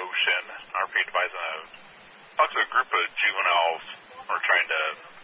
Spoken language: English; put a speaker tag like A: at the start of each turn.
A: Ocean. RP advising talked to a group of juveniles who are trying to